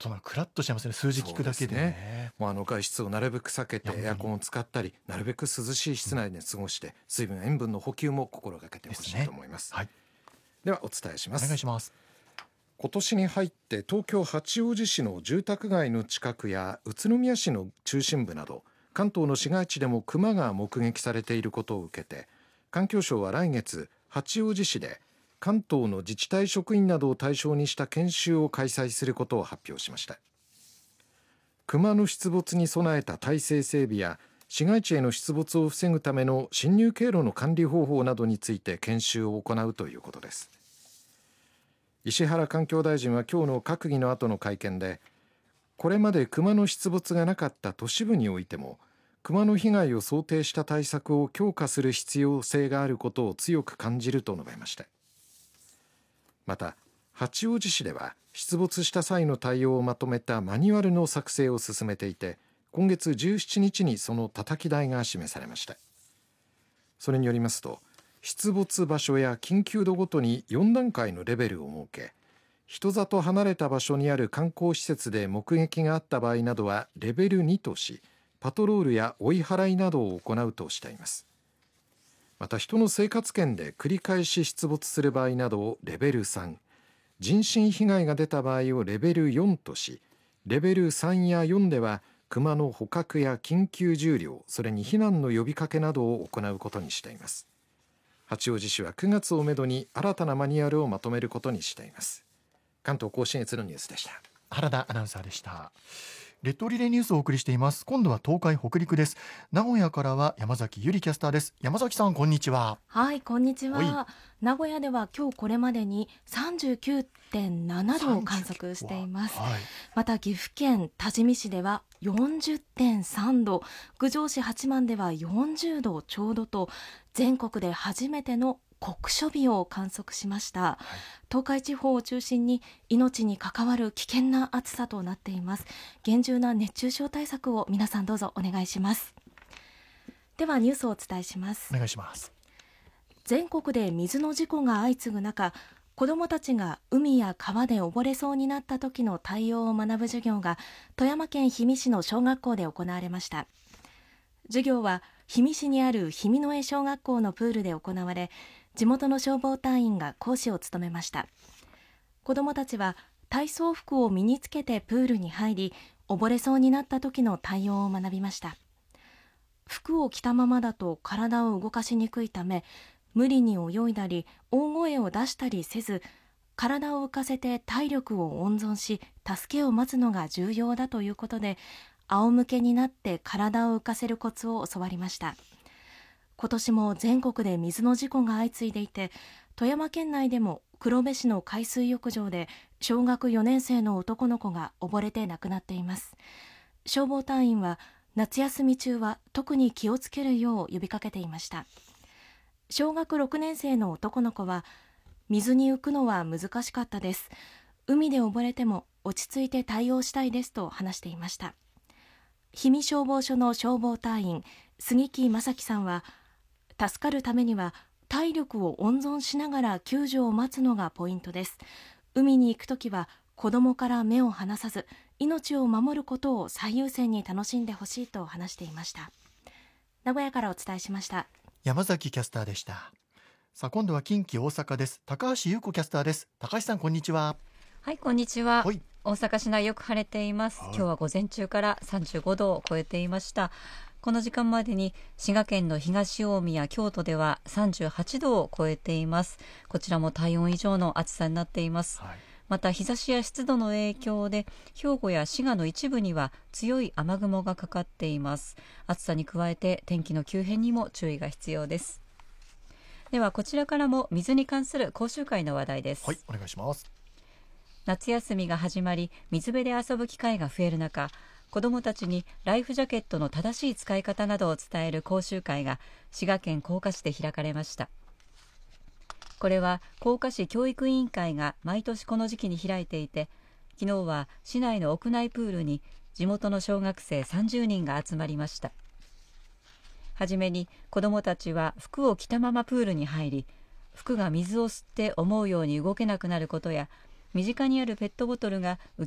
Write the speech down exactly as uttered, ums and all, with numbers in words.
そのクラッとしちゃいますね、数字聞くだけでね。 もうあの外出をなるべく避けてエアコンを使ったり、なるべく涼しい室内で過ごして、うん、水分塩分の補給も心がけてほしいと思います、ね。はい、ではお伝えします。 お願いします。 今年に入って東京八王子市の住宅街の近くや宇都宮市の中心部など関東の市街地でもクマが目撃されていることを受けて、環境省は来月八王子市で関東の自治体職員などを対象にした研修を開催することを発表しました。クマの出没に備えた体制整備や市街地への出没を防ぐための侵入経路の管理方法などについて研修を行うということです。石原環境大臣は今日の閣議の後の会見で、これまでクマの出没がなかった都市部においてもクマの被害を想定した対策を強化する必要性があることを強く感じると述べました。また八王子市では出没した際の対応をまとめたマニュアルの作成を進めていて、今月じゅうしちにちにそのたたき台が示されました。それによりますと、出没場所や緊急度ごとによんだんかいのレベルを設け、人里離れた場所にある観光施設で目撃があった場合などはレベルにとし、パトロールや追い払いなどを行うとしています。また人の生活圏で繰り返し出没する場合などをレベルさん、人身被害が出た場合をレベルよんとし、レベルさんやよんではクマの捕獲や緊急重猟、それに避難の呼びかけなどを行うことにしています。八王子市はくがつをめどに新たなマニュアルをまとめることにしています。関東甲信越のニュースでした。 原田アナウンサーでした。列島リレーニュースをお送りしています。今度は東海北陸です。名古屋からは山崎ゆりキャスターです。山崎さん、こんにちは。 はい、こんにちは。名古屋では今日これまでに さんじゅうきゅうてんななどを観測しています。はい、また岐阜県多治見市では よんじゅってんさんど、郡上市八幡ではよんじゅうどちょうどと、全国で初めての酷暑日を観測しました。はい、東海地方を中心に命に関わる危険な暑さとなっています。厳重な熱中症対策を皆さんどうぞお願いします。ではニュースをお伝えします。 お願いします。 全国で水の事故が相次ぐ中、子どもたちが海や川で溺れそうになった時の対応を学ぶ授業が富山県氷見市の小学校で行われました。授業は氷見市にある氷見野江小学校のプールで行われ、地元の消防隊員が講師を務めました。子どもたちは体操服を身につけてプールに入り、溺れそうになった時の対応を学びました。服を着たままだと体を動かしにくいため、無理に泳いだり大声を出したりせず、体を浮かせて体力を温存し助けを待つのが重要だということで、仰向けになって体を浮かせるコツを教わりました。今年も全国で水の事故が相次いでいて、富山県内でも黒部市の海水浴場で小学よねんせいの男の子が溺れて亡くなっています。消防隊員は夏休み中は特に気をつけるよう呼びかけていました。小学ろくねんせいの男の子は、水に浮くのは難しかったです。海で溺れても落ち着いて対応したいですと話していました。氷見消防署の消防隊員杉木正樹さんは、助かるためには体力を温存しながら救助を待つのがポイントです。海に行くときは子供から目を離さず、命を守ることを最優先に楽しんでほしいと話していました。名古屋からお伝えしました。 山崎キャスターでした。さあ、今度は近畿大阪です。高橋優子キャスターです。高橋さん、こんにちは。 はい、こんにちは。 はい、 大阪市内よく晴れています。今日は午前中からさんじゅうごどを超えていました。この時間までに滋賀県の東近江や京都ではさんじゅうはちどを超えています。こちらも体温以上の暑さになっています。はい、また日差しや湿度の影響で兵庫や滋賀の一部には強い雨雲がかかっています。暑さに加えて天気の急変にも注意が必要です。ではこちらからも水に関する講習会の話題です。 はい、お願いします。 夏休みが始まり、水辺で遊ぶ機会が増える中、子どもたちにライフジャケットの正しい使い方などを伝える講習会が滋賀県甲賀市で開かれました。これは甲賀市教育委員会が毎年この時期に開いていて、昨日は市内の屋内プールに地元の小学生さんじゅうにんが集まりました。はじめに子どもたちは服を着たままプールに入り、服が水を吸って思うように動けなくなることや、身近にあるペットボトルが浮